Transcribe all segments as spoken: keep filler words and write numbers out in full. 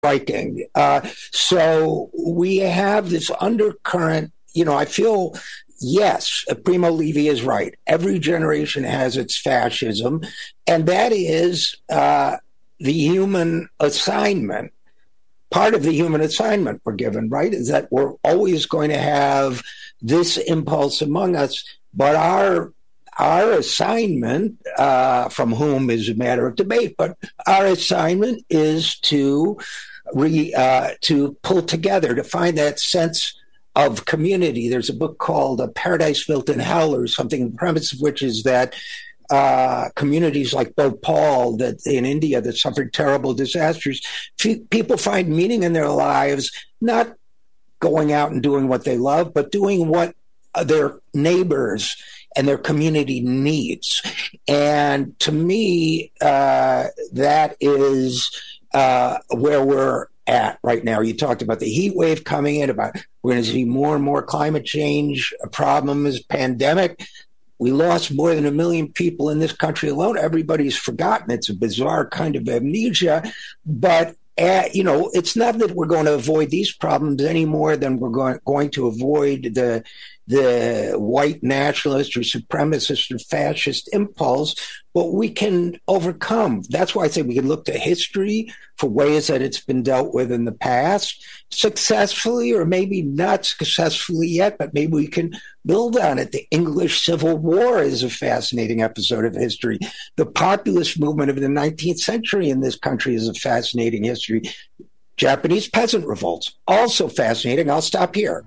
striking. Uh, so we have this undercurrent, you know, I feel, yes, Primo Levi is right. Every generation has its fascism, and that is uh, the human assignment. Part of the human assignment we're given, right, is that we're always going to have this impulse among us, but our Our assignment, uh, from whom is a matter of debate, but our assignment is to re, uh, to pull together, to find that sense of community. There's a book called A Paradise Built in Hell or something, the premise of which is that uh, communities like Bhopal that in India that suffered terrible disasters, people find meaning in their lives, not going out and doing what they love, but doing what their neighbors and their community needs. And to me, uh, that is uh, where we're at right now. You talked about the heat wave coming in, about we're going to see more and more climate change problems, pandemic. We lost more than a million people in this country alone. Everybody's forgotten. It's a bizarre kind of amnesia. But Uh, you know, it's not that we're going to avoid these problems any more than we're going, going to avoid the the white nationalist or supremacist or fascist impulse, but we can overcome. That's why I say we can look to history for ways that it's been dealt with in the past, successfully or maybe not successfully yet, but maybe we can build on it. The English Civil War is a fascinating episode of history. The populist movement of the nineteenth century in this country is a fascinating history. Japanese peasant revolts, also fascinating. I'll stop here.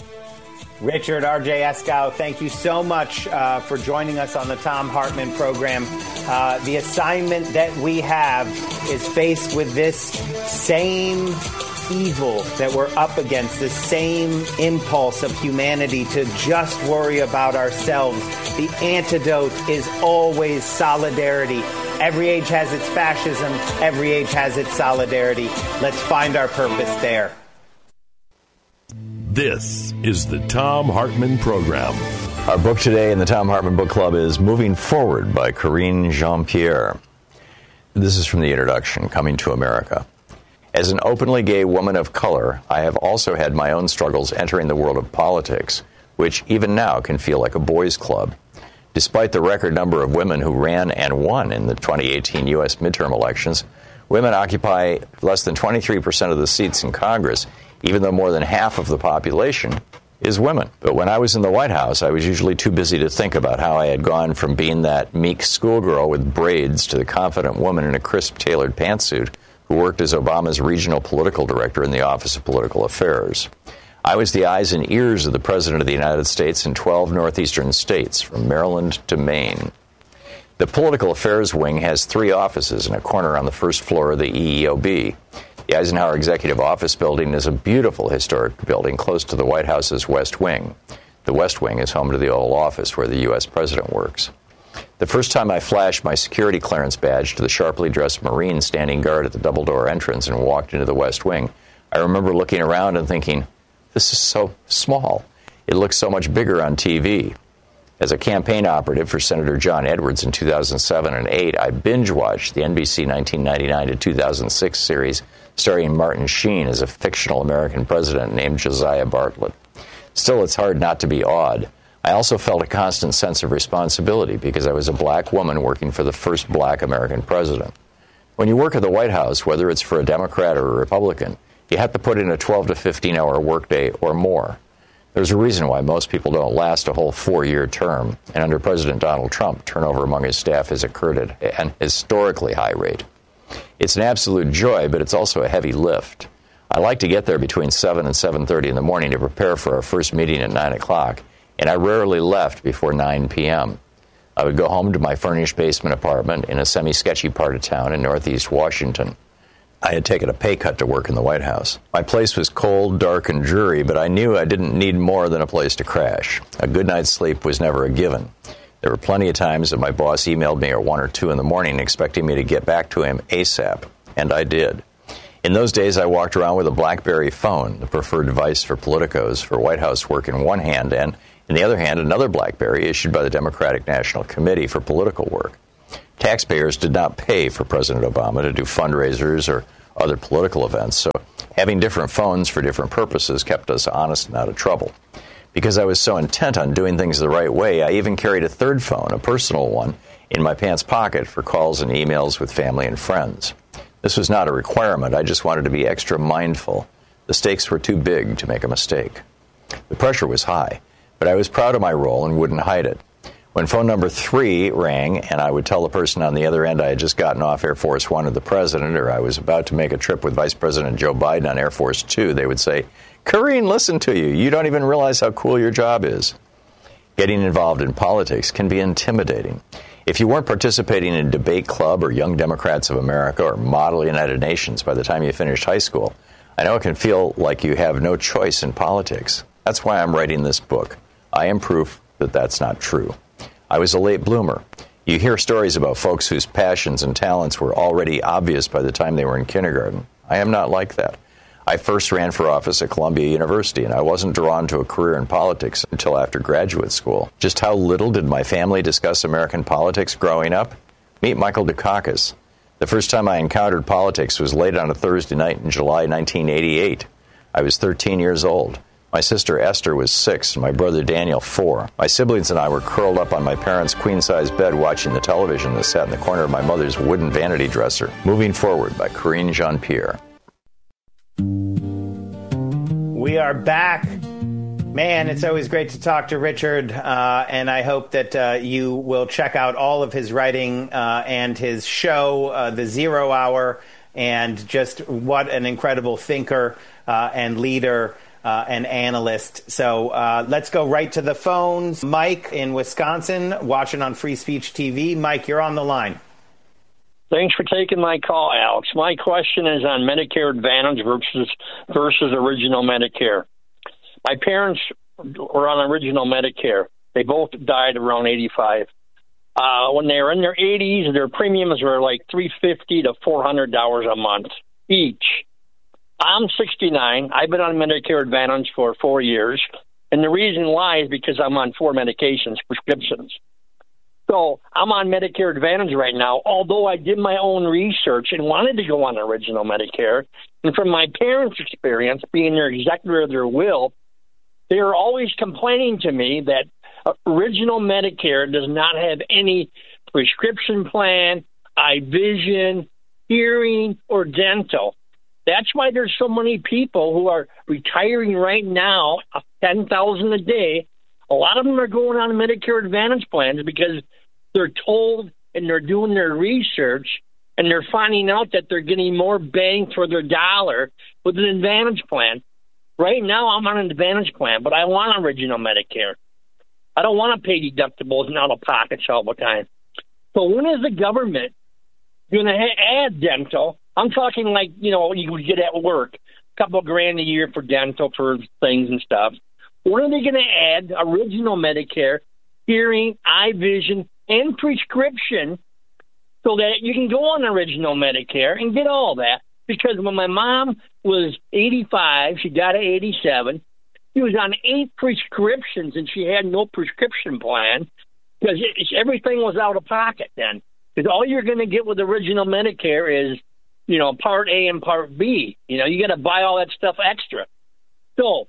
Richard R J Eskow, thank you so much uh, for joining us on the Thom Hartmann program. Uh, the assignment that we have is faced with this same evil that we're up against, the same impulse of humanity to just worry about ourselves. The antidote is always solidarity. Every age has its fascism. Every age has its solidarity. Let's find our purpose there. This is the Thom Hartmann Program. Our book today in the Thom Hartmann Book Club is Moving Forward by Karine Jean-Pierre. This is from the introduction, Coming to America. As an openly gay woman of color, I have also had my own struggles entering the world of politics, which even now can feel like a boys' club. Despite the record number of women who ran and won in the twenty eighteen U S midterm elections, women occupy less than twenty-three percent of the seats in Congress, even though more than half of the population is women. But when I was in the White House, I was usually too busy to think about how I had gone from being that meek schoolgirl with braids to the confident woman in a crisp tailored pantsuit who worked as Obama's regional political director in the Office of Political Affairs. I was the eyes and ears of the President of the United States in twelve northeastern states, from Maryland to Maine. The Political Affairs Wing has three offices and a corner on the first floor of the E E O B. The Eisenhower Executive Office Building is a beautiful historic building close to the White House's West Wing. The West Wing is home to the Oval Office where the U S President works. The first time I flashed my security clearance badge to the sharply dressed Marine standing guard at the double-door entrance and walked into the West Wing, I remember looking around and thinking, this is so small. It looks so much bigger on T V. As a campaign operative for Senator John Edwards in two thousand seven and eight, I binge-watched the N B C nineteen ninety-nine to two thousand six series starring Martin Sheen as a fictional American president named Josiah Bartlett. Still, it's hard not to be awed. I also felt a constant sense of responsibility because I was a black woman working for the first black American president. When you work at the White House, whether it's for a Democrat or a Republican, you have to put in a twelve to fifteen hour workday or more. There's a reason why most people don't last a whole four-year term, and under President Donald Trump, turnover among his staff has occurred at an historically high rate. It's an absolute joy, but it's also a heavy lift. I like to get there between seven and seven thirty in the morning to prepare for our first meeting at nine o'clock, and I rarely left before nine p.m. I would go home to my furnished basement apartment in a semi-sketchy part of town in northeast Washington. I had taken a pay cut to work in the White House. My place was cold, dark, and dreary, but I knew I didn't need more than a place to crash. A good night's sleep was never a given. There were plenty of times that my boss emailed me at one or two in the morning expecting me to get back to him ASAP, and I did. In those days, I walked around with a BlackBerry phone, the preferred device for politicos for White House work, in one hand, and in the other hand, another BlackBerry issued by the Democratic National Committee for political work. Taxpayers did not pay for President Obama to do fundraisers or other political events. So having different phones for different purposes kept us honest and out of trouble. Because I was so intent on doing things the right way, I even carried a third phone, a personal one, in my pants pocket for calls and emails with family and friends. This was not a requirement. I just wanted to be extra mindful. The stakes were too big to make a mistake. The pressure was high, but I was proud of my role and wouldn't hide it. When phone number three rang and I would tell the person on the other end I had just gotten off Air Force One with the president, or I was about to make a trip with Vice President Joe Biden on Air Force Two, they would say, "Karine, listen to you. You don't even realize how cool your job is." Getting involved in politics can be intimidating. If you weren't participating in Debate Club or Young Democrats of America or Model United Nations by the time you finished high school, I know it can feel like you have no choice in politics. That's why I'm writing this book. I am proof that that's not true. I was a late bloomer. You hear stories about folks whose passions and talents were already obvious by the time they were in kindergarten. I am not like that. I first ran for office at Columbia University, and I wasn't drawn to a career in politics until after graduate school. Just how little did my family discuss American politics growing up? Meet Michael Dukakis. The first time I encountered politics was late on a Thursday night in July nineteen eighty-eight. I was thirteen years old. My sister Esther was six, and my brother Daniel four. My siblings and I were curled up on my parents' queen-size bed watching the television that sat in the corner of my mother's wooden vanity dresser. Moving Forward by Karine Jean-Pierre. We are back. Man, it's always great to talk to Richard, uh, and I hope that uh, you will check out all of his writing uh, and his show, uh, The Zero Hour, and just what an incredible thinker uh, and leader uh, and analyst. So uh, let's go right to the phones. Mike in Wisconsin, watching on Free Speech T V. Mike, you're on the line. Thanks for taking my call, Alex. My question is on Medicare Advantage versus versus original Medicare. My parents were on original Medicare. They both died around eighty-five. Uh, when they were in their eighties, their premiums were like three hundred fifty dollars to four hundred dollars a month each. I'm sixty-nine. I've been on Medicare Advantage for four years. And the reason why is because I'm on four medications, prescriptions. So I'm on Medicare Advantage right now, although I did my own research and wanted to go on original Medicare. And from my parents' experience, being their executor of their will, they are always complaining to me that original Medicare does not have any prescription plan, eye vision, hearing, or dental. That's why there's so many people who are retiring right now, ten thousand dollars a day. A lot of them are going on Medicare Advantage plans because they're told and they're doing their research and they're finding out that they're getting more bang for their dollar with an Advantage plan. Right now, I'm on an Advantage plan, but I want original Medicare. I don't want to pay deductibles and out-of-pockets all the time. So when is the government going to ha- add dental? I'm talking like, you know, you would get at work, a couple of grand a year for dental for things and stuff. When are they going to add original Medicare, hearing, eye vision, and prescription so that you can go on original Medicare and get all that? Because when my mom was eighty-five, she died at eighty-seven, she was on eight prescriptions and she had no prescription plan because it, everything was out of pocket then. Because all you're going to get with original Medicare is, you know, Part A and Part B. You know, you got to buy all that stuff extra. So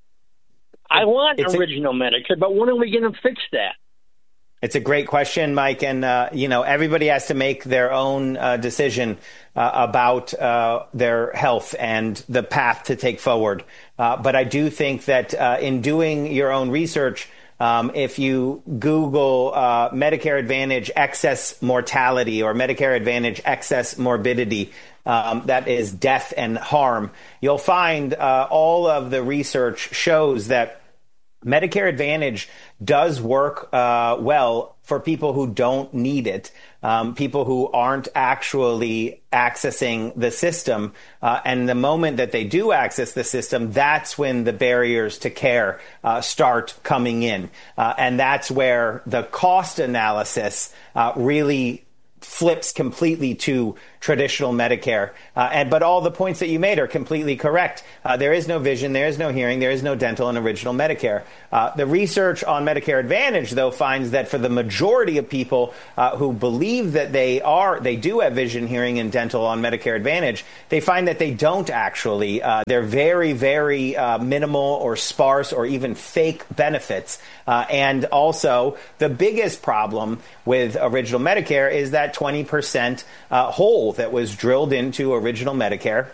I want it's original a, Medicare, but when are we going to fix that? It's a great question, Mike. And, uh, you know, everybody has to make their own uh, decision uh, about uh, their health and the path to take forward. Uh, but I do think that uh, in doing your own research, um, if you Google uh, Medicare Advantage excess mortality or Medicare Advantage excess morbidity, um, that is death and harm, you'll find uh, all of the research shows that Medicare Advantage does work uh, well for people who don't need it, um, people who aren't actually accessing the system. Uh, and the moment that they do access the system, that's when the barriers to care uh, start coming in. Uh, and that's where the cost analysis uh, really flips completely to traditional Medicare. Uh, and but all the points that you made are completely correct. Uh, there is no vision, there is no hearing, there is no dental in original Medicare. Uh, the research on Medicare Advantage, though, finds that for the majority of people uh, who believe that they are, they do have vision, hearing, and dental on Medicare Advantage, they find that they don't actually. Uh, they're very, very uh, minimal or sparse or even fake benefits. Uh, and also, the biggest problem with original Medicare is that twenty percent uh, hole that was drilled into original Medicare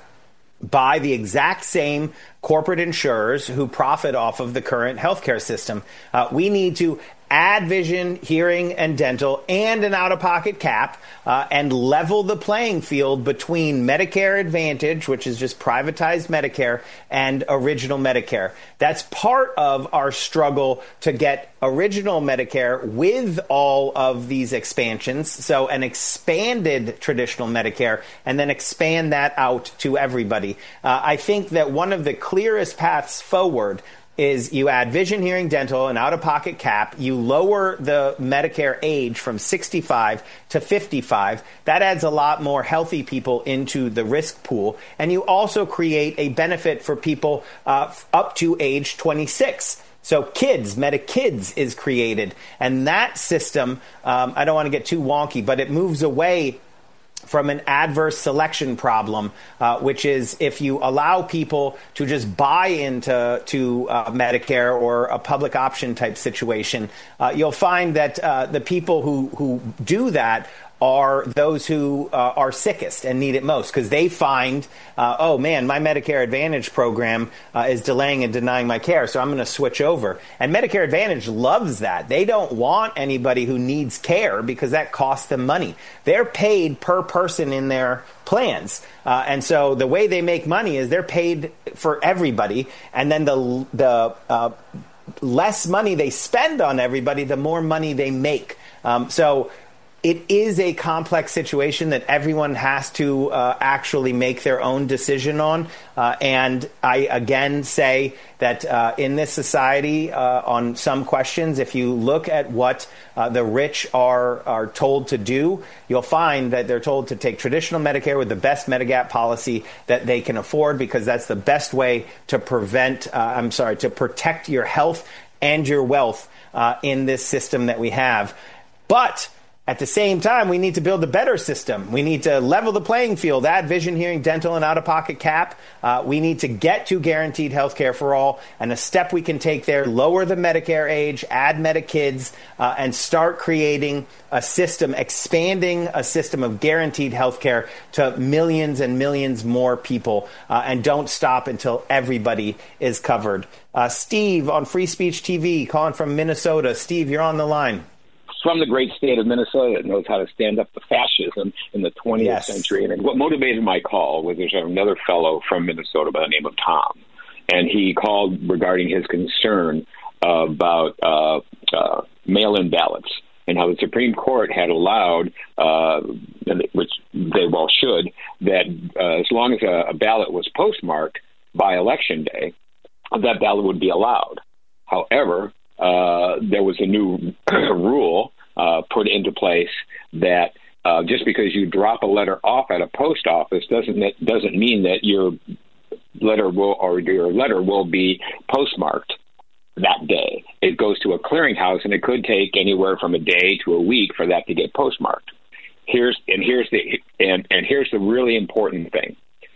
by the exact same corporate insurers who profit off of the current healthcare system. Uh, we need to add vision, hearing, and dental, and an out-of-pocket cap, uh, and level the playing field between Medicare Advantage, which is just privatized Medicare, and original Medicare. That's part of our struggle to get original Medicare with all of these expansions, so an expanded traditional Medicare, and then expand that out to everybody. Uh, I think that one of the clearest paths forward is you add vision, hearing, dental, and out-of-pocket cap. You lower the Medicare age from sixty-five to fifty-five. That adds a lot more healthy people into the risk pool. And you also create a benefit for people uh, up to age twenty-six. So kids, MediKids is created. And that system, um, I don't want to get too wonky, but it moves away from an adverse selection problem, uh, which is if you allow people to just buy into to uh, Medicare or a public option type situation, uh, you'll find that uh, the people who, who do that are those who uh, are sickest and need it most, because they find, uh, oh, man, my Medicare Advantage program uh, is delaying and denying my care, so I'm going to switch over. And Medicare Advantage loves that. They don't want anybody who needs care because that costs them money. They're paid per person in their plans. Uh, and so the way they make money is they're paid for everybody, and then the the uh, less money they spend on everybody, the more money they make. Um, so it is a complex situation that everyone has to uh, actually make their own decision on. Uh, and I, again, say that uh, in this society, uh, on some questions, if you look at what uh, the rich are, are told to do, you'll find that they're told to take traditional Medicare with the best Medigap policy that they can afford, because that's the best way to prevent, uh, I'm sorry, to protect your health and your wealth uh, in this system that we have. But at the same time, we need to build a better system. We need to level the playing field, add vision, hearing, dental, and out-of-pocket cap. Uh, we need to get to guaranteed health care for all. And a step we can take there, lower the Medicare age, add MediKids, uh, and start creating a system, expanding a system of guaranteed health care to millions and millions more people. Uh, and don't stop until everybody is covered. Uh, Steve on Free Speech T V, calling from Minnesota. Steve, you're on the line. From the great state of Minnesota that knows how to stand up to fascism in the twentieth yes. century. And what motivated my call was there's another fellow from Minnesota by the name of Tom, and he called regarding his concern uh, about uh, uh, mail-in ballots and how the Supreme Court had allowed, uh, which they well should, that uh, as long as a, a ballot was postmarked by Election Day, that ballot would be allowed. However, Uh, there was a new rule uh, put into place that uh, just because you drop a letter off at a post office doesn't doesn't mean that your letter will or your letter will be postmarked that day. It goes to a clearinghouse, and it could take anywhere from a day to a week for that to get postmarked. Here's and here's the and, and here's the really important thing.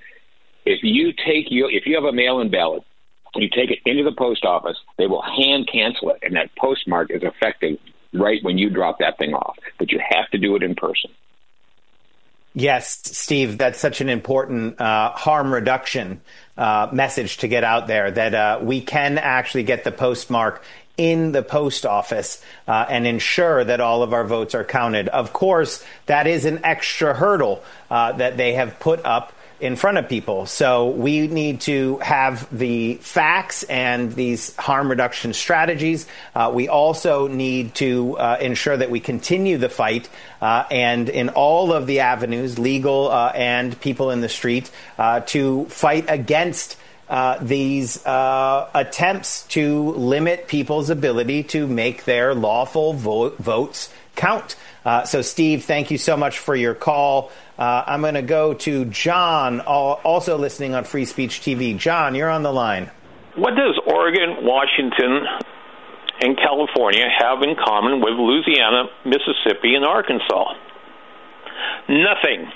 If you take you if you have a mail-in ballot, you take it into the post office, they will hand cancel it, and that postmark is effective right when you drop that thing off. But you have to do it in person. Yes, Steve, that's such an important uh, harm reduction uh, message to get out there, that uh, we can actually get the postmark in the post office uh, and ensure that all of our votes are counted. Of course, that is an extra hurdle uh, that they have put up in front of people. So we need to have the facts and these harm reduction strategies. Uh, we also need to uh, ensure that we continue the fight uh, and in all of the avenues, legal uh, and people in the street, uh, to fight against Uh, these uh, attempts to limit people's ability to make their lawful vo- votes count. Uh, so, Steve, thank you so much for your call. Uh, I'm going to go to John, also listening on Free Speech T V. John, you're on the line. What does Oregon, Washington, and California have in common with Louisiana, Mississippi, and Arkansas? Nothing.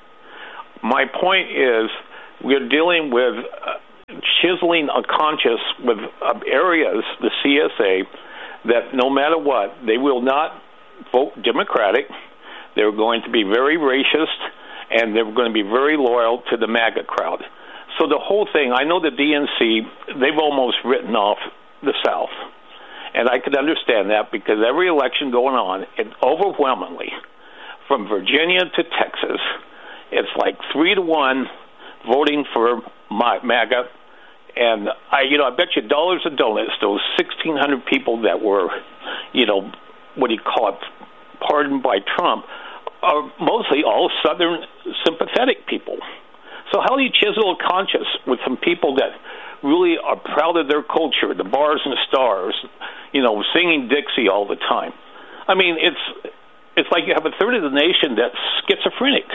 My point is we're dealing with uh, chiseling a conscience with uh, areas, the C S A, that no matter what, they will not vote Democratic. They're going to be very racist, and they're going to be very loyal to the MAGA crowd. So the whole thing, I know the D N C, they've almost written off the South. And I could understand that because every election going on, it overwhelmingly, from Virginia to Texas, it's like three to one voting for MAGA. And I, you know, I bet you dollars and donuts, those sixteen hundred people that were, you know, what do you call it, pardoned by Trump, are mostly all Southern sympathetic people. So how do you chisel a conscience with some people that really are proud of their culture, the bars and the stars, you know, singing Dixie all the time? I mean, it's it's like you have a third of the nation that's schizophrenic.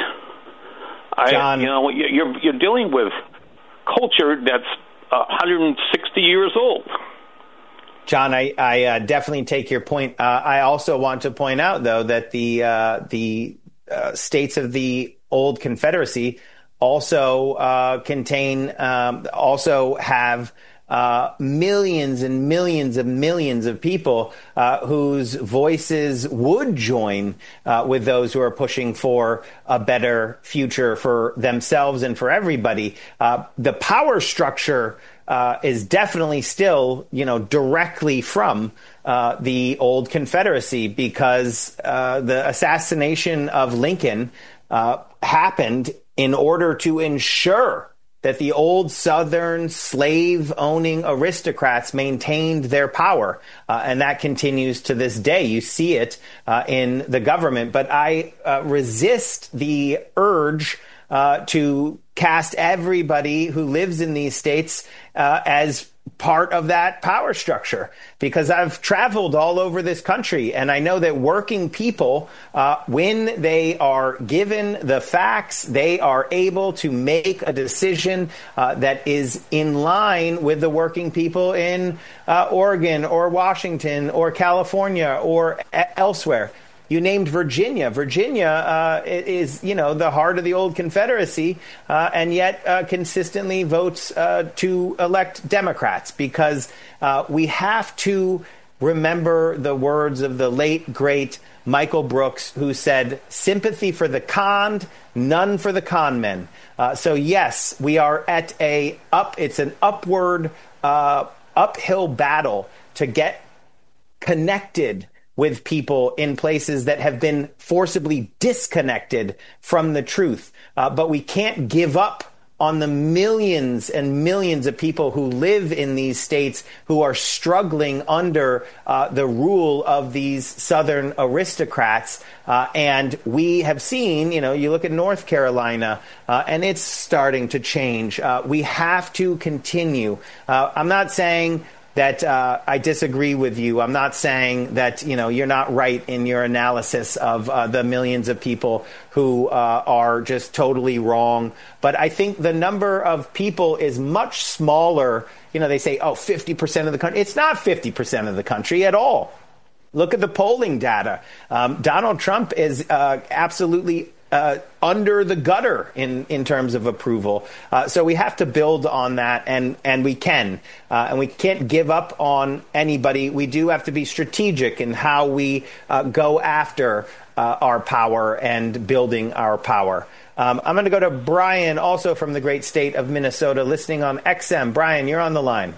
John, I, you know, you're you're dealing with culture that's one hundred sixty years old. John, I, I uh, definitely take your point. Uh, I also want to point out, though, that the uh, the uh, states of the old Confederacy also uh, contain, um, also have uh, millions and millions of millions of people uh, whose voices would join uh, with those who are pushing for a better future for themselves and for everybody. Uh, the power structure uh, is definitely still, you know, directly from uh, the old Confederacy, because uh, the assassination of Lincoln uh, happened in order to ensure that the old Southern slave-owning aristocrats maintained their power. Uh, and that continues to this day. You see it uh, in the government. But I uh, resist the urge uh, to cast everybody who lives in these states uh, as part of that power structure, because I've traveled all over this country, and I know that working people, uh, when they are given the facts, they are able to make a decision uh, that is in line with the working people in uh, Oregon or Washington or California or a- elsewhere. You named Virginia. Virginia uh, is, you know, the heart of the old Confederacy, uh, and yet uh, consistently votes uh, to elect Democrats, because uh, we have to remember the words of the late, great Michael Brooks, who said, "Sympathy for the conned, none for the con men." Uh, so, yes, we are at a up. It's an upward, uh, uphill battle to get connected with people in places that have been forcibly disconnected from the truth. Uh, but we can't give up on the millions and millions of people who live in these states who are struggling under uh, the rule of these Southern aristocrats. Uh, and we have seen, you know, you look at North Carolina, uh, and it's starting to change. Uh, we have to continue. Uh, I'm not saying that uh, I disagree with you. I'm not saying that, you know, you're not right in your analysis of uh, the millions of people who uh, are just totally wrong. But I think the number of people is much smaller. You know, they say, oh, fifty percent of the country. It's not fifty percent of the country at all. Look at the polling data. Um, Donald Trump is uh, absolutely Uh, under the gutter in, in terms of approval. Uh, so we have to build on that, and, and we can. Uh, and we can't give up on anybody. We do have to be strategic in how we uh, go after uh, our power and building our power. Um, I'm going to go to Brian, also from the great state of Minnesota, listening on X M. Brian, you're on the line.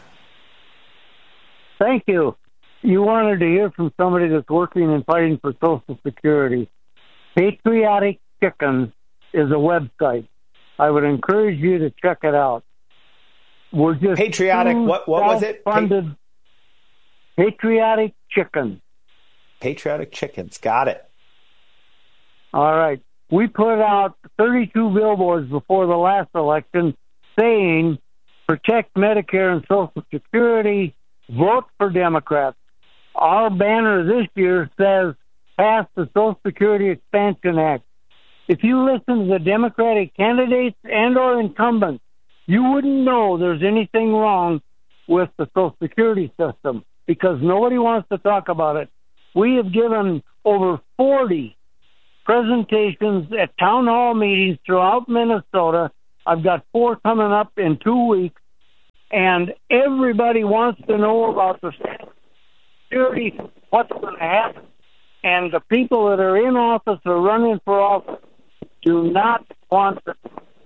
Thank you. You wanted to hear from somebody that's working and fighting for Social Security. Patriotic Chickens is a website. I would encourage you to check it out. We're just patriotic. What what was it? Funded pa- Patriotic Chickens. Patriotic Chickens. Got it. All right. We put out thirty-two billboards before the last election saying, "Protect Medicare and Social Security. Vote for Democrats." Our banner this year says, passed the Social Security Expansion Act. If you listen to the Democratic candidates and or incumbents, you wouldn't know there's anything wrong with the Social Security system because nobody wants to talk about it. We have given over forty presentations at town hall meetings throughout Minnesota. I've got four coming up in two weeks, and everybody wants to know about the security, what's going to happen. And the people that are in office or running for office do not want to.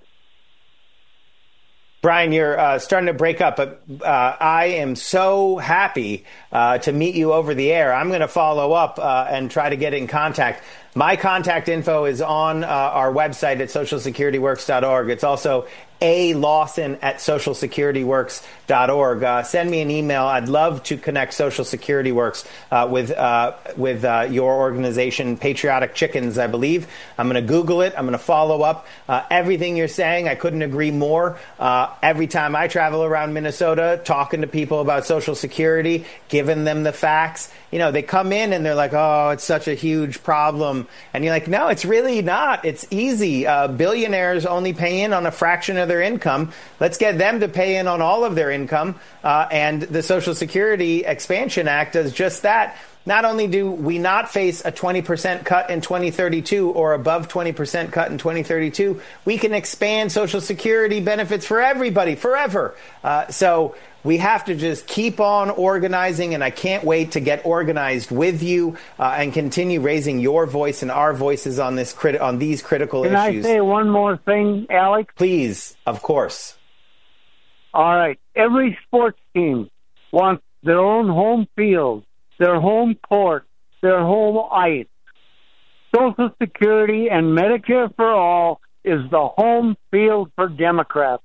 Brian, you're uh, starting to break up, but uh, I am so happy uh, to meet you over the air. I'm going to follow up uh, and try to get in contact. My contact info is on uh, our website at social security works dot org. It's also A. Lawson at social security works dot org. Uh, send me an email. I'd love to connect Social Security Works uh, with uh, with uh, your organization, Patriotic Chickens, I believe. I'm going to Google it. I'm going to follow up. Uh, everything you're saying, I couldn't agree more. Uh, every time I travel around Minnesota, talking to people about Social Security, giving them the facts, you know, they come in and they're like, oh, it's such a huge problem. And you're like, no, it's really not. It's easy. Uh, billionaires only pay in on a fraction of their income. Let's get them to pay in on all of their income. Uh, and the Social Security Expansion Act does just that. Not only do we not face a twenty percent cut in twenty thirty-two or above twenty percent cut in twenty thirty-two, we can expand Social Security benefits for everybody forever. Uh, so we have to just keep on organizing, and I can't wait to get organized with you uh, and continue raising your voice and our voices on this crit- on these critical Can issues. Can I say one more thing, Alex? Please, of course. All right. Every sports team wants their own home field, their home court, their home ice. Social Security and Medicare for All is the home field for Democrats.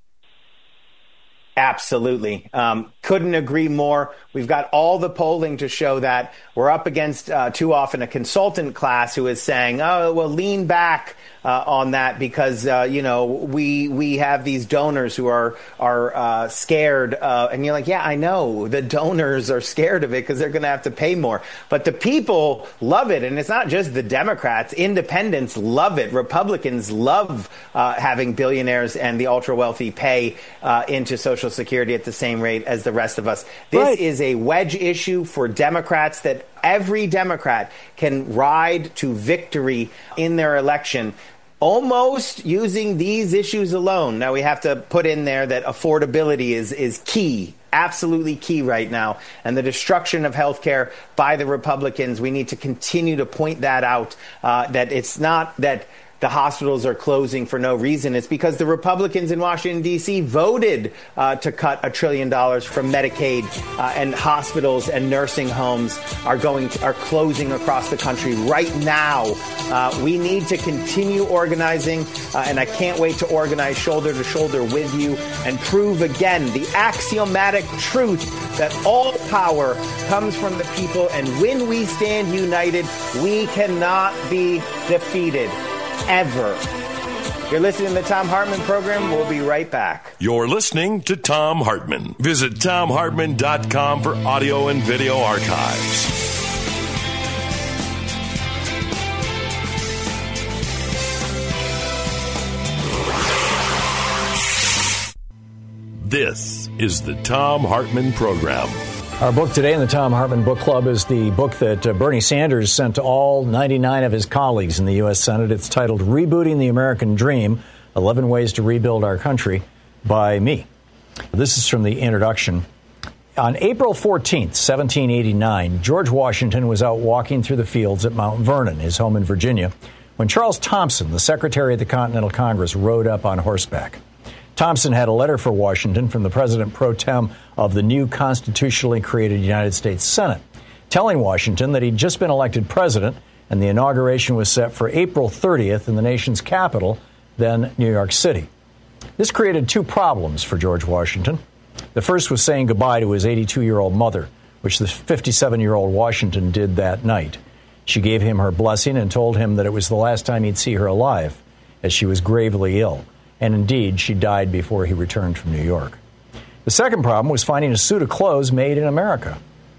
Absolutely. Um, couldn't agree more. We've got all the polling to show that. We're up against uh, too often a consultant class who is saying, oh, well, lean back uh, on that because, uh, you know, we we have these donors who are, are uh, scared. Uh, and you're like, yeah, I know. The donors are scared of it because they're going to have to pay more. But the people love it. And it's not just the Democrats. Independents love it. Republicans love uh, having billionaires and the ultra wealthy pay uh, into Social Security at the same rate as the rest of us. This right. is a wedge issue for Democrats that every Democrat can ride to victory in their election, almost using these issues alone. Now, we have to put in there that affordability is, is key, absolutely key right now. And the destruction of health care by the Republicans, we need to continue to point that out, uh, that it's not that the hospitals are closing for no reason. It's because the Republicans in Washington, D C voted uh, to cut a trillion dollars from Medicaid, uh, and hospitals and nursing homes are going to, are closing across the country right now. Uh, we need to continue organizing, uh, and I can't wait to organize shoulder to shoulder with you and prove again the axiomatic truth that all power comes from the people, and when we stand united, we cannot be defeated. Ever. You're listening to the Thom Hartmann Program. We'll be right back. You're listening to Thom Hartmann. Visit Thom Hartmann dot com for audio and video archives. This is the Thom Hartmann Program. Our book today in the Thom Hartmann Book Club is the book that uh, Bernie Sanders sent to all ninety-nine of his colleagues in the U S. Senate. It's titled Rebooting the American Dream, eleven Ways to Rebuild Our Country, by me. This is from the introduction. On April fourteenth, seventeen eighty-nine, George Washington was out walking through the fields at Mount Vernon, his home in Virginia, when Charles Thompson, the Secretary of the Continental Congress, rode up on horseback. Thompson had a letter for Washington from the President pro tem of the new constitutionally created United States Senate, telling Washington that he'd just been elected president and the inauguration was set for April thirtieth in the nation's capital, then New York City. This created two problems for George Washington. The first was saying goodbye to his eighty-two-year-old mother, which the fifty-seven-year-old Washington did that night. She gave him her blessing and told him that it was the last time he'd see her alive, as she was gravely ill. And indeed, she died before he returned from New York. The second problem was finding a suit of clothes made in America.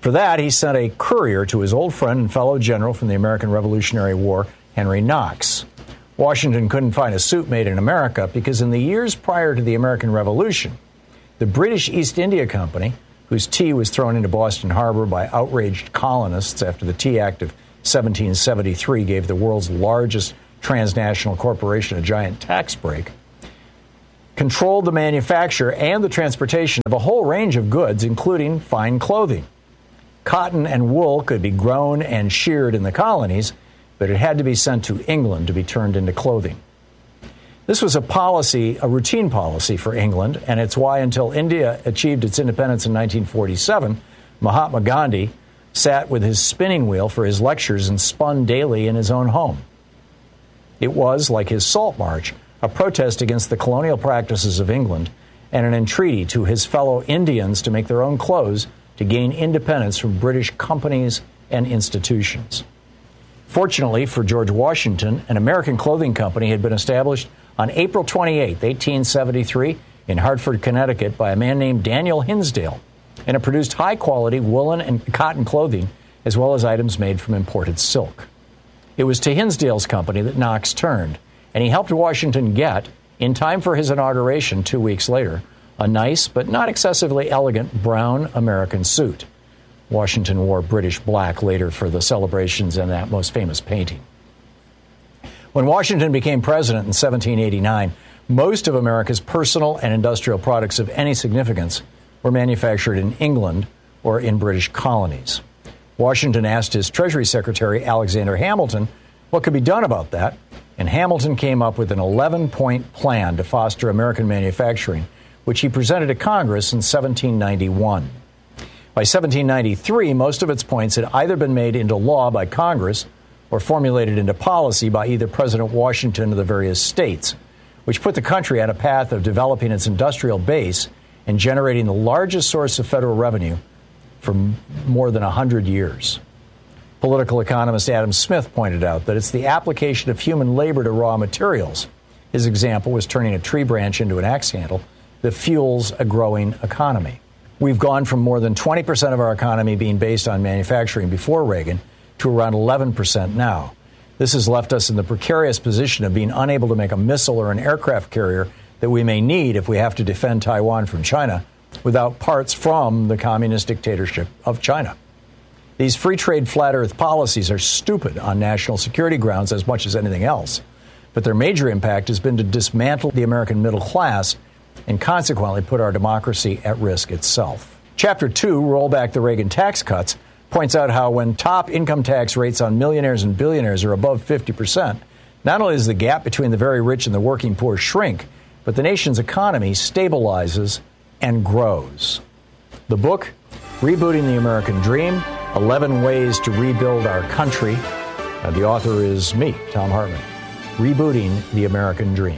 For that, he sent a courier to his old friend and fellow general from the American Revolutionary War, Henry Knox. Washington couldn't find a suit made in America because in the years prior to the American Revolution, the British East India Company, whose tea was thrown into Boston Harbor by outraged colonists after the Tea Act of seventeen seventy-three gave the world's largest transnational corporation a giant tax break, controlled the manufacture and the transportation of a whole range of goods, including fine clothing. Cotton and wool could be grown and sheared in the colonies, but it had to be sent to England to be turned into clothing. This was a policy, a routine policy for England, and it's why until India achieved its independence in nineteen forty-seven, Mahatma Gandhi sat with his spinning wheel for his lectures and spun daily in his own home. It was, like his Salt March, a protest against the colonial practices of England and an entreaty to his fellow Indians to make their own clothes to gain independence from British companies and institutions. Fortunately for George Washington, an American clothing company had been established on April twenty-eighth, eighteen seventy-three, in Hartford, Connecticut, by a man named Daniel Hinsdale, and it produced high-quality woolen and cotton clothing, as well as items made from imported silk. It was to Hinsdale's company that Knox turned, and he helped Washington get, in time for his inauguration two weeks later, a nice but not excessively elegant brown American suit. Washington wore British black later for the celebrations and that most famous painting. When Washington became president in seventeen eighty-nine, most of America's personal and industrial products of any significance were manufactured in England or in British colonies. Washington asked his Treasury Secretary, Alexander Hamilton, what could be done about that, and Hamilton came up with an eleven-point plan to foster American manufacturing, which he presented to Congress in seventeen ninety-one. By seventeen ninety-three, most of its points had either been made into law by Congress or formulated into policy by either President Washington or the various states, which put the country on a path of developing its industrial base and generating the largest source of federal revenue for more than one hundred years. Political economist Adam Smith pointed out that it's the application of human labor to raw materials, his example was turning a tree branch into an axe handle, that fuels a growing economy. We've gone from more than twenty percent of our economy being based on manufacturing before Reagan to around eleven percent now. This has left us in the precarious position of being unable to make a missile or an aircraft carrier that we may need if we have to defend Taiwan from China without parts from the communist dictatorship of China. These free trade flat earth policies are stupid on national security grounds as much as anything else, but their major impact has been to dismantle the American middle class and consequently put our democracy at risk itself. Chapter two, Roll Back the Reagan Tax Cuts, points out how when top income tax rates on millionaires and billionaires are above fifty percent, not only does the gap between the very rich and the working poor shrink, but the nation's economy stabilizes and grows. The book, Rebooting the American Dream, eleven Ways to Rebuild Our Country. Uh, the author is me, Thom Hartmann. Rebooting the American Dream.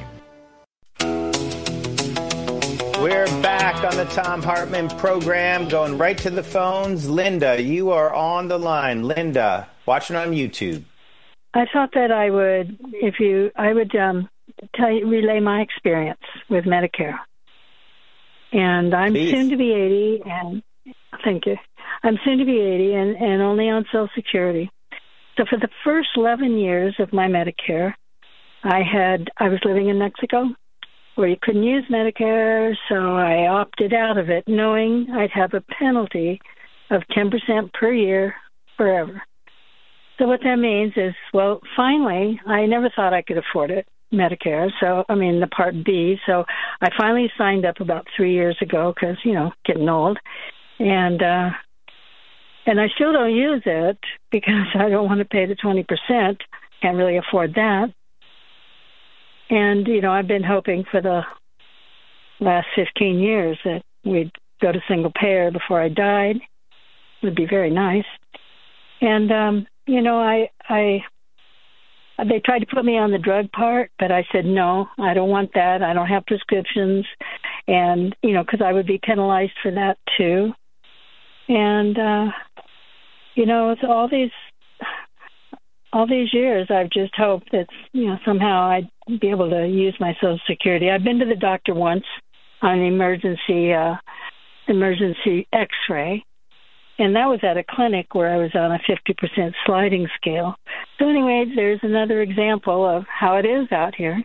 We're back on the Thom Hartmann program, going right to the phones. Linda, you are on the line. Linda, watching on YouTube. I thought that I would, if you, I would um, tell you, relay my experience with Medicare. And I'm Please. soon to be eighty, and thank you. I'm soon to be eighty and, and only on Social Security. So for the first eleven years of my Medicare, I had I was living in Mexico where you couldn't use Medicare, so I opted out of it, knowing I'd have a penalty of ten percent per year forever. So what that means is, well, finally, I never thought I could afford it, Medicare, so, I mean, the Part B, so I finally signed up about three years ago because, you know, getting old, and uh, and I still don't use it because I don't want to pay the twenty percent, can't really afford that. And, you know, I've been hoping for the last fifteen years that we'd go to single payer before I died. It would be very nice. And, um, you know, I, I, they tried to put me on the drug part, but I said, no, I don't want that. I don't have prescriptions. And, you know, because I would be penalized for that too. And, uh, you know, it's all these, all these years, I've just hoped that, you know, somehow I'd be able to use my Social Security. I've been to the doctor once on an emergency, uh, emergency X-ray. And that was at a clinic where I was on a fifty percent sliding scale. So anyway, there's another example of how it is out here.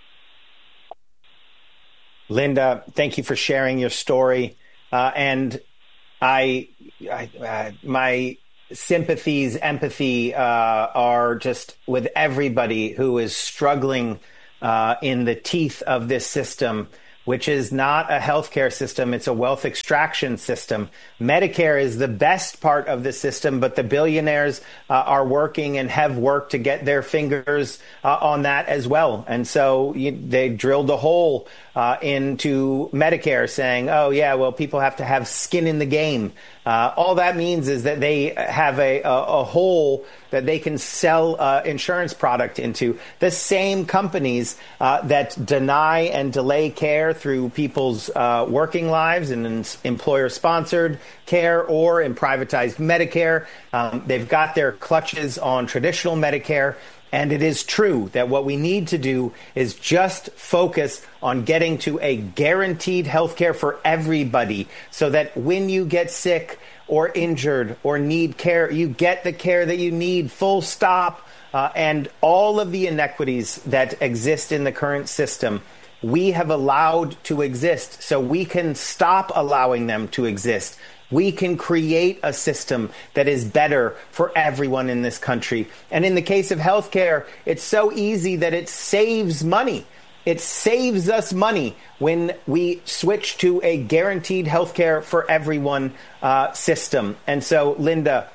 Linda, thank you for sharing your story. Uh, and I, I uh, my sympathies, empathy uh, are just with everybody who is struggling uh, in the teeth of this system, which is not a healthcare system. It's a wealth extraction system. Medicare is the best part of the system, but the billionaires uh, are working and have worked to get their fingers uh, on that as well. And so you, they drilled a hole uh, into Medicare saying, oh, yeah, well, people have to have skin in the game. Uh, all that means is that they have a, a, a hole that they can sell uh, insurance product into. The same companies uh, that deny and delay care through people's uh, working lives and in employer-sponsored care or in privatized Medicare. Um, they've got their clutches on traditional Medicare. And it is true that what we need to do is just focus on getting to a guaranteed health care for everybody so that when you get sick or injured or need care, you get the care that you need, full stop. Uh, and all of the inequities that exist in the current system, we have allowed to exist, so we can stop allowing them to exist. We can create a system that is better for everyone in this country. And in the case of healthcare, it's so easy that it saves money. It saves us money when we switch to a guaranteed healthcare for everyone uh, system. And so, Linda,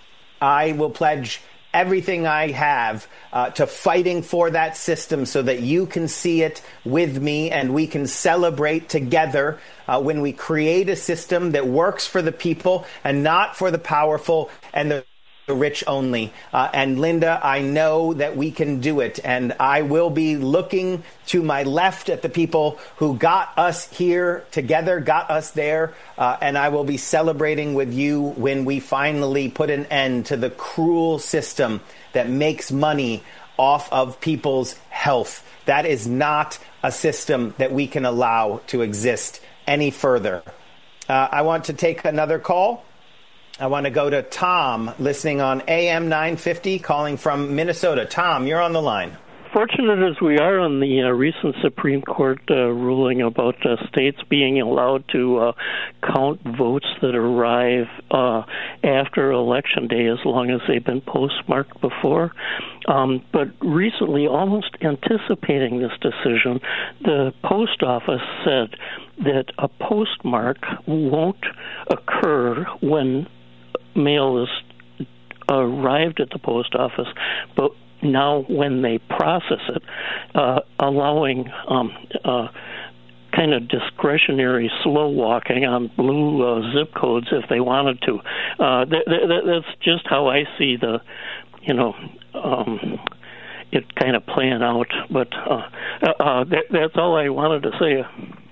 I will pledge everything I have uh, to fighting for that system so that you can see it with me and we can celebrate together uh, when we create a system that works for the people and not for the powerful and the the rich only. Uh, and Linda, I know that we can do it. And I will be looking to my left at the people who got us here together, got us there. Uh, and I will be celebrating with you when we finally put an end to the cruel system that makes money off of people's health. That is not a system that we can allow to exist any further. Uh, I want to take another call. I want to go to Tom, listening on A M nine fifty, calling from Minnesota. Tom, you're on the line. Fortunate as we are on the uh, recent Supreme Court uh, ruling about uh, states being allowed to uh, count votes that arrive uh, after Election Day as long as they've been postmarked before. Um, but recently, almost anticipating this decision, the post office said that a postmark won't occur when mail is arrived at the post office, but now when they process it, uh, allowing um, uh, kind of discretionary slow walking on blue uh, zip codes if they wanted to. Uh, th- th- that's just how I see the, you know, um, it kind of playing out. But uh, uh, that, that's all I wanted to say.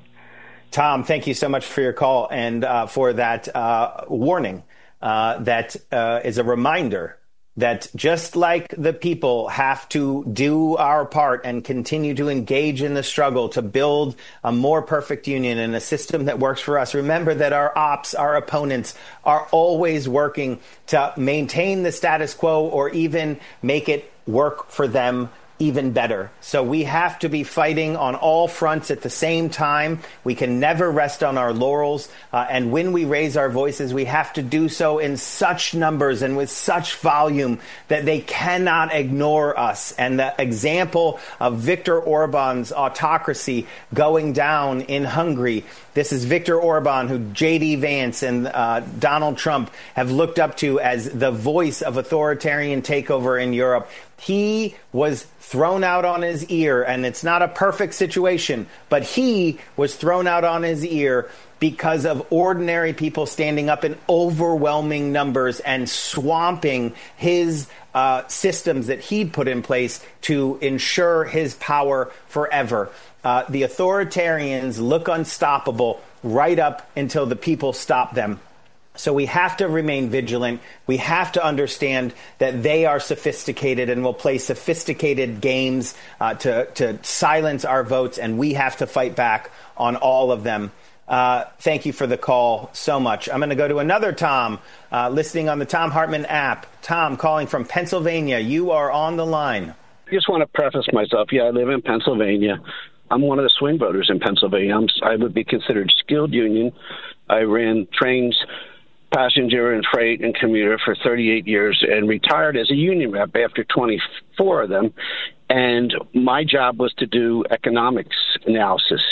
Tom, thank you so much for your call and uh, for that uh, warning. Uh, that uh, is a reminder that just like the people have to do our part and continue to engage in the struggle to build a more perfect union and a system that works for us, remember that our ops, our opponents, are always working to maintain the status quo or even make it work for them even better. So we have to be fighting on all fronts at the same time. We can never rest on our laurels. Uh, and when we raise our voices, we have to do so in such numbers and with such volume that they cannot ignore us. And the example of Viktor Orban's autocracy going down in Hungary, this is Viktor Orban, who J D Vance and uh, Donald Trump have looked up to as the voice of authoritarian takeover in Europe. He was thrown out on his ear, and it's not a perfect situation, but he was thrown out on his ear because of ordinary people standing up in overwhelming numbers and swamping his uh, systems that he'd put in place to ensure his power forever. Uh, the authoritarians look unstoppable right up until the people stop them. So we have to remain vigilant. We have to understand that they are sophisticated and will play sophisticated games uh, to, to silence our votes, and we have to fight back on all of them. Uh, thank you for the call so much. I'm going to go to another Tom, uh, listening on the Tom Hartman app. Tom, calling from Pennsylvania. You are on the line. I just want to preface myself. Yeah, I live in Pennsylvania. I'm one of the swing voters in Pennsylvania. I'm, I would be considered skilled union. I ran trains, passenger and freight and commuter for thirty-eight years and retired as a union rep after twenty-four of them. And my job was to do economics analysis.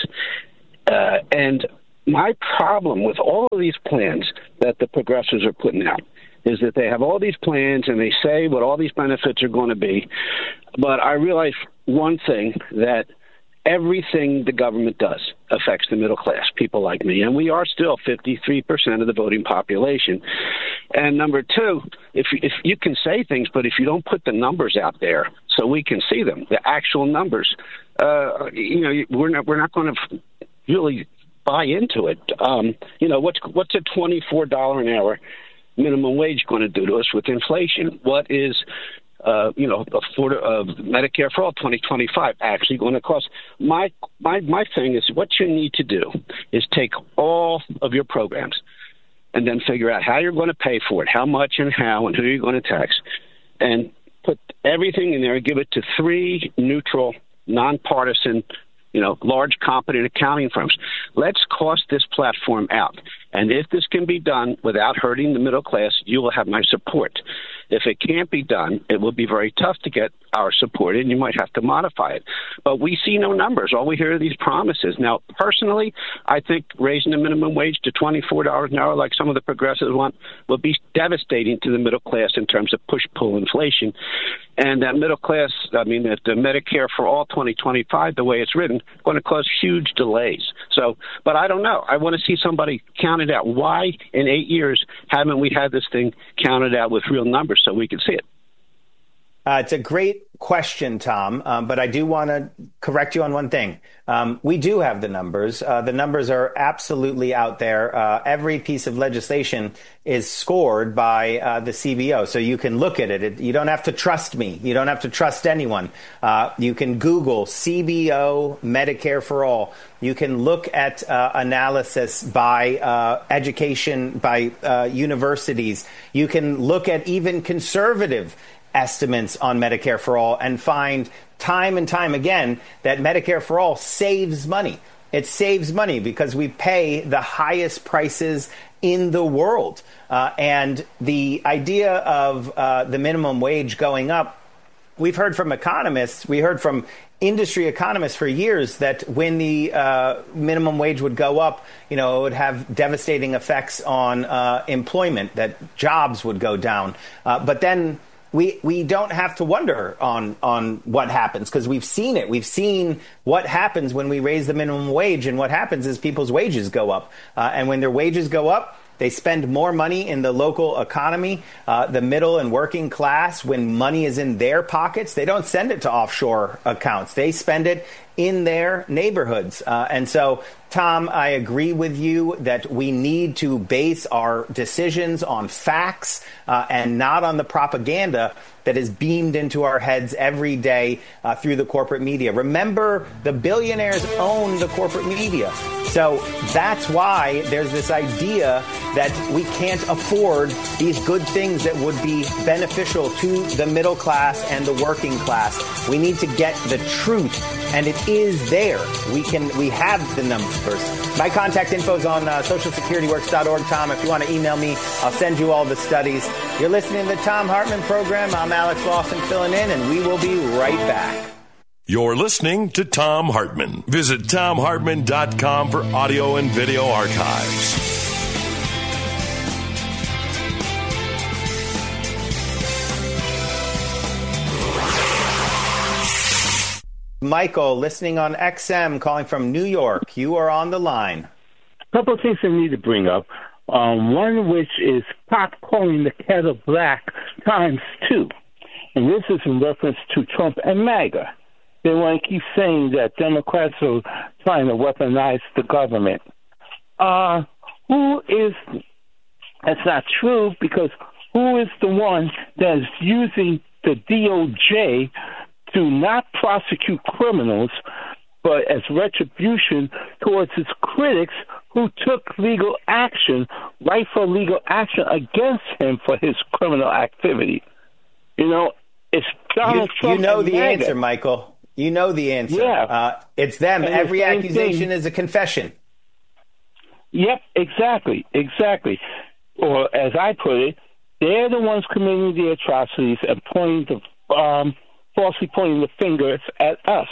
Uh, and my problem with all of these plans that the progressives are putting out is that they have all these plans and they say what all these benefits are going to be. But I realize one thing, that everything the government does affects the middle class, people like me. And we are still fifty-three percent of the voting population. And number two, if, if you can say things, but if you don't put the numbers out there so we can see them, the actual numbers, uh, you know, we're not, we're not going to really buy into it. Um, you know, what's what's a twenty-four dollars an hour minimum wage going to do to us with inflation? What is, uh, you know, afford, uh, Medicare for All twenty twenty-five actually going to cost? My, my, my thing is, what you need to do is take all of your programs and then figure out how you're going to pay for it, how much and how and who you're going to tax, and put everything in there and give it to three neutral, nonpartisan, you know, large, competent accounting firms. Let's cost this platform out. And if this can be done without hurting the middle class, you will have my support. If it can't be done, it will be very tough to get our support, and you might have to modify it. But we see no numbers. All we hear are these promises. Now, personally, I think raising the minimum wage to twenty-four dollars an hour, like some of the progressives want, will be devastating to the middle class in terms of push-pull inflation. And that middle class, I mean, that the Medicare for All twenty twenty-five, the way it's written, going to cause huge delays. So, but I don't know. I want to see somebody count it out. Why in eight years haven't we had this thing counted out with real numbers so we can see it? Uh, it's a great question, Tom, um, but I do want to correct you on one thing. Um, we do have the numbers. Uh, the numbers are absolutely out there. Uh, every piece of legislation is scored by uh, the C B O, so you can look at it. it. You don't have to trust me. You don't have to trust anyone. Uh, you can Google C B O Medicare for All. You can look at uh, analysis by uh, education, by uh, universities. You can look at even conservative estimates on Medicare for All and find time and time again that Medicare for All saves money. It saves money because we pay the highest prices in the world. Uh, and the idea of uh, the minimum wage going up, we've heard from economists, we heard from industry economists for years that when the uh, minimum wage would go up, you know, it would have devastating effects on uh, employment, that jobs would go down. Uh, but then We we don't have to wonder on on what happens because we've seen it. We've seen what happens when we raise the minimum wage, and what happens is people's wages go up. Uh, and when their wages go up, they spend more money in the local economy. Uh, the middle and working class, when money is in their pockets, they don't send it to offshore accounts. They spend it in their neighborhoods. Uh, and so, Tom, I agree with you that we need to base our decisions on facts uh, and not on the propaganda that is beamed into our heads every day uh, through the corporate media. Remember, the billionaires own the corporate media. So that's why there's this idea that we can't afford these good things that would be beneficial to the middle class and the working class. We need to get the truth, and it is there. We can, we have the numbers. My contact info is on uh, social security works dot org, Tom. If you want to email me, I'll send you all the studies. You're listening to the Tom Hartman program. I'm Alex Lawson filling in, and we will be right back. You're listening to Tom Hartman. Visit tom hartman dot com for audio and video archives. Michael, listening on X M, calling from New York. You are on the line. A couple of things I need to bring up. Um, one of which is pot calling the kettle black times two. And this is in reference to Trump and MAGA. They want to keep saying that Democrats are trying to weaponize the government. Uh, who is, that's not true, because who is the one that is using the D O J to not prosecute criminals, but as retribution towards its critics who took legal action, rightful legal action against him for his criminal activity. You know, it's Donald you, Trump. You know the MAGA. answer, Michael. You know the answer. Yeah. Uh, it's them. And Every the same accusation thing. is a confession. Yep, exactly, exactly. Or as I put it, they're the ones committing the atrocities and pointing the, um, falsely pointing the fingers at us.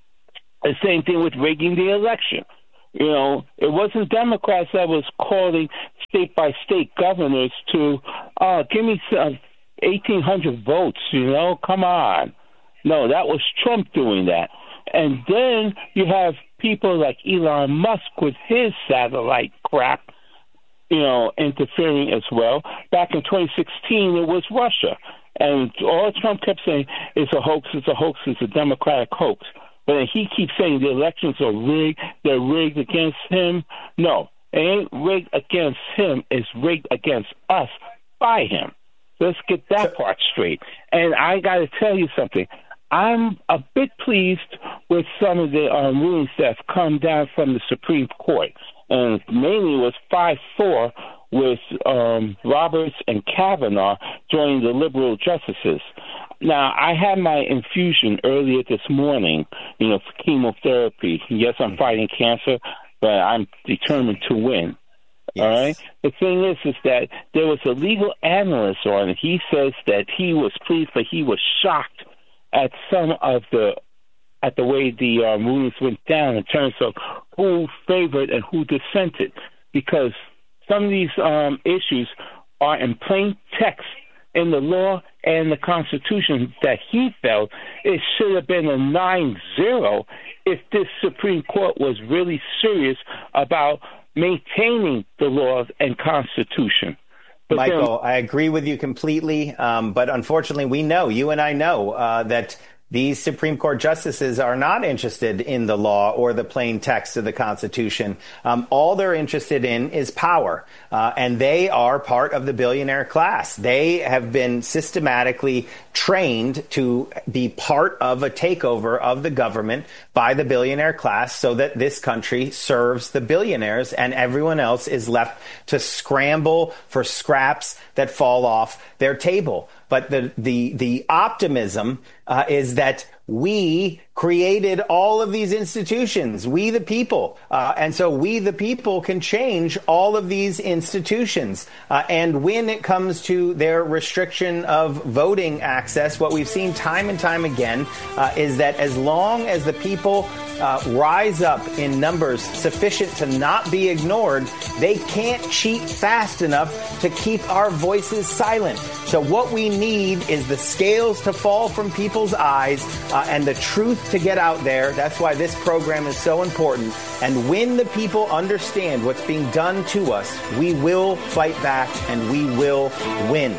The same thing with rigging the election. You know, it wasn't Democrats that was calling state-by-state governors to, uh, give me some eighteen hundred votes, you know, come on. No, that was Trump doing that. And then you have people like Elon Musk with his satellite crap, you know, interfering as well. Back in twenty sixteen, it was Russia. And all Trump kept saying is a hoax, it's a hoax, it's a Democratic hoax. But then he keeps saying the elections are rigged, they're rigged against him. No, it ain't rigged against him, it's rigged against us by him. Let's get that part straight. And I got to tell you something. I'm a bit pleased with some of the um, rulings that have come down from the Supreme Court. And mainly was five four with um, Roberts and Kavanaugh joining the liberal justices. Now, I had my infusion earlier this morning, you know, for chemotherapy. Yes, I'm fighting cancer, but I'm determined to win. Yes. All right. The thing is, is that there was a legal analyst on it. He says that he was pleased, but he was shocked at some of the at the way the uh, rulings went down in terms of who favored and who dissented, because some of these um, issues are in plain text in the law and the Constitution that he felt it should have been a nine zero if this Supreme Court was really serious about maintaining the laws and Constitution. But Michael, then, I agree with you completely. Um, but unfortunately, we know, you and I know, uh, that these Supreme Court justices are not interested in the law or the plain text of the Constitution. Um, all they're interested in is power. Uh, and they are part of the billionaire class. They have been systematically trained to be part of a takeover of the government by the billionaire class so that this country serves the billionaires and everyone else is left to scramble for scraps that fall off their table. But the the the optimism uh, is that we created all of these institutions, we the people. Uh, and so we the people can change all of these institutions. Uh, and when it comes to their restriction of voting access, what we've seen time and time again uh, is that as long as the people uh, rise up in numbers sufficient to not be ignored, they can't cheat fast enough to keep our voices silent. So what we need is the scales to fall from people's eyes uh, and the truth to get out there. That's why this program is so important. And when the people understand what's being done to us, we will fight back and we will win.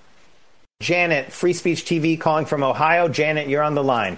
Janet, Free Speech T V, calling from Ohio. Janet, you're on the line.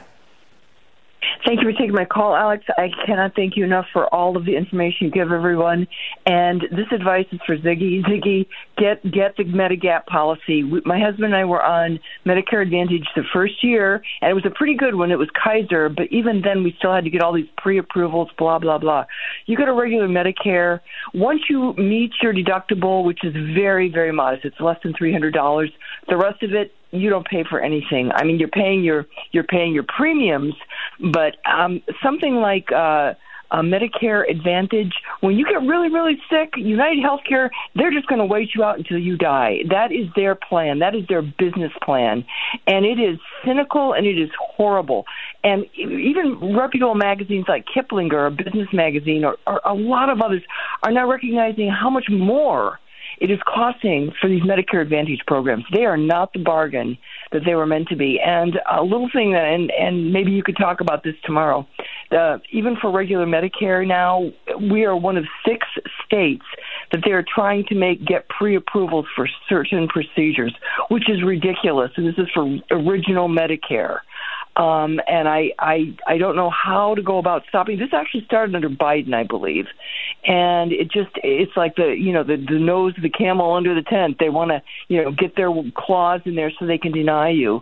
Thank you for taking my call, Alex. I cannot thank you enough for all of the information you give everyone. And this advice is for Ziggy. Ziggy, get get the Medigap policy. We, my husband and I were on Medicare Advantage the first year, and it was a pretty good one. It was Kaiser, but even then we still had to get all these pre-approvals, blah, blah, blah. You get a regular Medicare. Once you meet your deductible, which is very, very modest, it's less than three hundred dollars, the rest of it, you don't pay for anything. I mean, you're paying your you're paying your premiums, but um, something like uh, a Medicare Advantage, when you get really, really sick, United Healthcare, they're just going to wait you out until you die. That is their plan. That is their business plan, and it is cynical and it is horrible. And even reputable magazines like Kiplinger, or Business Magazine, or, or a lot of others are now recognizing how much more it is costing for these Medicare Advantage programs. They are not the bargain that they were meant to be. And a little thing that, and, and maybe you could talk about this tomorrow, uh, even for regular Medicare now, we are one of six states that they are trying to make get pre-approvals for certain procedures, which is ridiculous. And this is for original Medicare. Um, and I, I I don't know how to go about stopping. This actually started under Biden, I believe. And it just, it's like the, you know, the, the nose of the camel under the tent. They want to, you know, get their claws in there so they can deny you.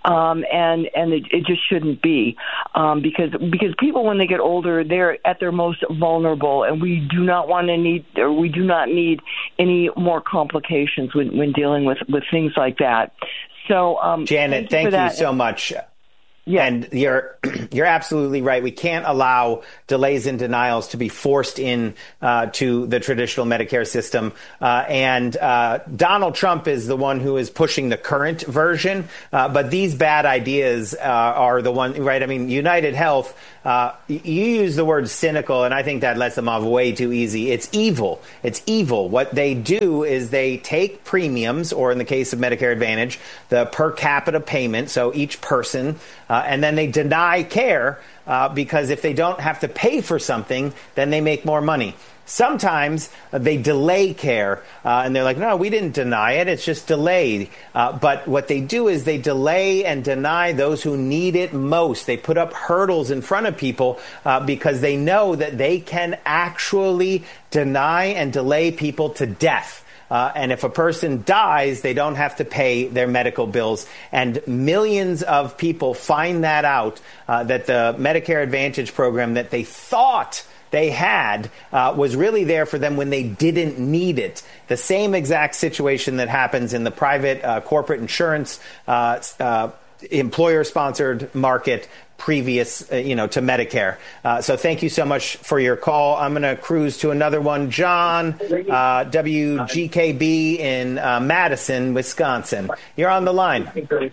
um, and and it, it just shouldn't be um, because because people when they get older they're at their most vulnerable, and we do not want to need or we do not need any more complications when, when dealing with, with things like that. So, um, Janet, thank you, thank you so that. much. Yeah. And you're you're absolutely right. We can't allow delays and denials to be forced in uh, to the traditional Medicare system. Uh, and uh, Donald Trump is the one who is pushing the current version. Uh, but these bad ideas uh, are the one, right? I mean, United Health, uh, you use the word cynical, and I think that lets them off way too easy. It's evil. It's evil. What they do is they take premiums, or in the case of Medicare Advantage, the per capita payment, so each person, Uh, and then they deny care uh, because if they don't have to pay for something, then they make more money. Sometimes uh, they delay care, uh, and they're like, no, we didn't deny it. It's just delayed. Uh, but what they do is they delay and deny those who need it most. They put up hurdles in front of people uh, because they know that they can actually deny and delay people to death. Uh, and if a person dies, they don't have to pay their medical bills. And millions of people find that out, uh, that the Medicare Advantage program that they thought they had uh, was really there for them when they didn't need it. The same exact situation that happens in the private uh, corporate insurance uh, uh, employer-sponsored market previous, uh, you know, to Medicare. Uh, so thank you so much for your call. I'm going to cruise to another one. John, uh, W G K B in uh, Madison, Wisconsin. You're on the line.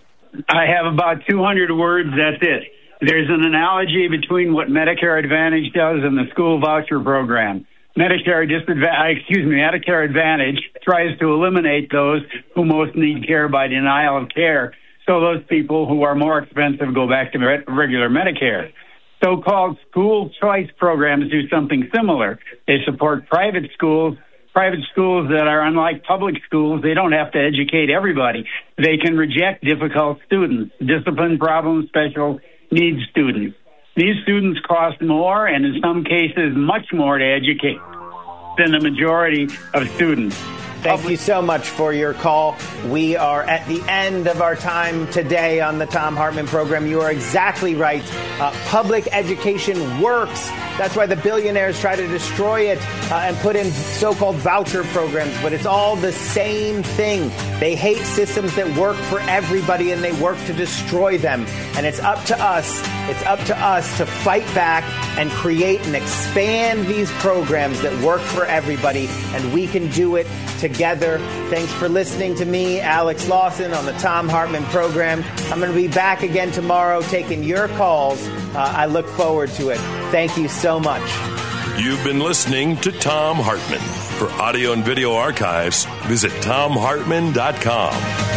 I have about two hundred words. That's it. There's an analogy between what Medicare Advantage does and the school voucher program. Medicare disadvantage, excuse me, Medicare Advantage tries to eliminate those who most need care by denial of care. So those people who are more expensive go back to regular Medicare. So-called school choice programs do something similar. They support private schools, private schools that are unlike public schools. They don't have to educate everybody. They can reject difficult students, discipline problem, special needs students. These students cost more, and in some cases much more to educate than the majority of students. Thank you so much for your call. We are at the end of our time today on the Thom Hartmann program. You are exactly right. Uh, public education works. That's why the billionaires try to destroy it uh, and put in so-called voucher programs. But it's all the same thing. They hate systems that work for everybody, and they work to destroy them. And it's up to us. It's up to us to fight back and create and expand these programs that work for everybody. And we can do it together. Thanks for listening to me, Alex Lawson, on the Thom Hartmann program. I'm going to be back again tomorrow taking your calls. Uh, I look forward to it. Thank you so much. You've been listening to Thom Hartmann. For audio and video archives, visit Thom Hartmann dot com.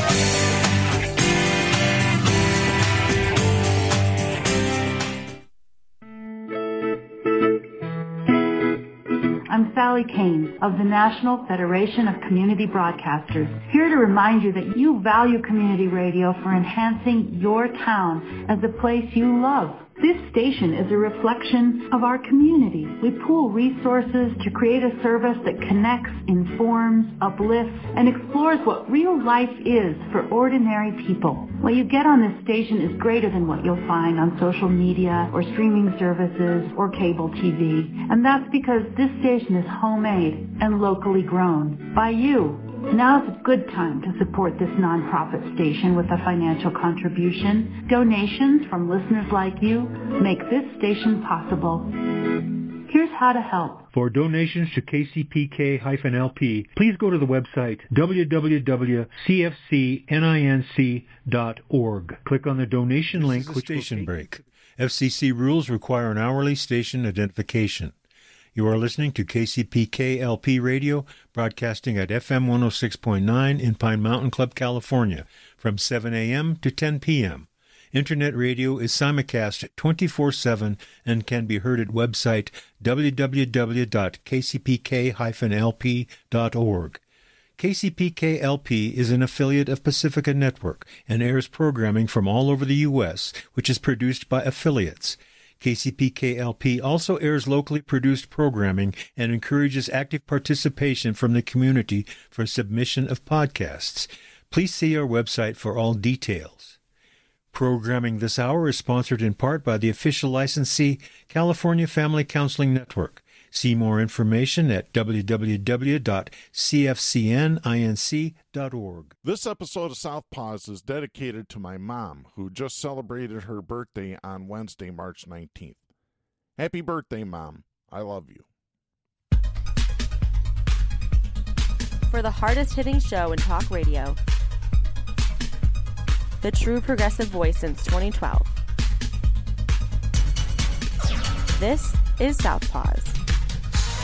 I'm Sally Kane of the National Federation of Community Broadcasters, here to remind you that you value community radio for enhancing your town as a place you love. This station is a reflection of our community. We pool resources to create a service that connects, informs, uplifts, and explores what real life is for ordinary people. What you get on this station is greater than what you'll find on social media or streaming services or cable T V. And that's because this station is homemade and locally grown by you. Now is a good time to support this nonprofit station with a financial contribution. Donations from listeners like you make this station possible. Here's how to help. For donations to K C P K L P, please go to the website w w w dot c f c ninc dot org. Click on the donation link. This is a station break. F C C rules require an hourly station identification. You are listening to K C P K L P Radio, broadcasting at F M one oh six point nine in Pine Mountain Club, California, from seven a.m. to ten p.m. Internet radio is simulcast twenty-four seven and can be heard at website w w w dot k c p k dash l p dot org. K C P K L P is an affiliate of Pacifica Network and airs programming from all over the U S, which is produced by affiliates. K C P K L P also airs locally produced programming and encourages active participation from the community for submission of podcasts. Please see our website for all details. Programming this hour is sponsored in part by the official licensee, California Family Counseling Network. See more information at w w w dot c f c n inc dot org. This episode of Southpaws is dedicated to my mom, who just celebrated her birthday on Wednesday, March nineteenth. Happy birthday, Mom. I love you. For the hardest-hitting show in talk radio, the true progressive voice since twenty twelve, this is Southpaws.